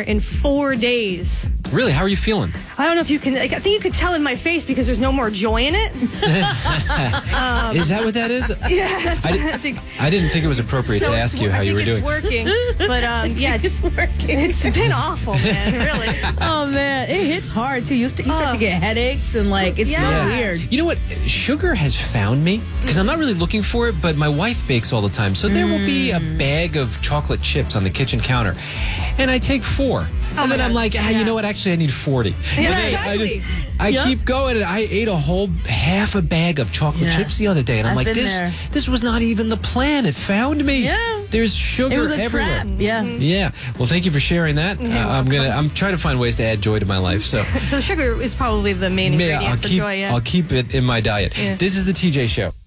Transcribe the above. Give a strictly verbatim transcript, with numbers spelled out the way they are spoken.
in four days. Really? How are you feeling? I don't know if you can. Like, I think you could tell in my face because there's no more joy in it. um, is that what that is? Yeah, that's I, what did, I think. I didn't think it was appropriate so to ask you how I you were think doing. It's working, but um, yeah, it's, it's working. It's been awful, man. Really. Oh man, it hits hard too. You, st- you start Oh. to get headaches and like it's Yeah. so weird. You know what? Sugar has found me because I'm not really looking for it, but my wife bakes all the time. So there will be a bag of chocolate chips on the kitchen counter, and I take four. Oh and then my I'm God. like, ah, you Yeah. know what? Actually, I need forty. Yeah, And then I exactly. just, I Yep. keep going, and I ate a whole half a bag of chocolate Yes. chips the other day, and I'm I've like, been this, there. this was not even the plan. It found me. Yeah. There's sugar It was a everywhere. trap. Yeah. Yeah. Well, thank you for sharing that. Uh, I'm gonna. I'm trying to find ways to add joy to my life. So, So sugar is probably the main ingredient yeah, I'll for keep. joy. Yeah. I'll keep it in my diet. Yeah. This is the T J Show.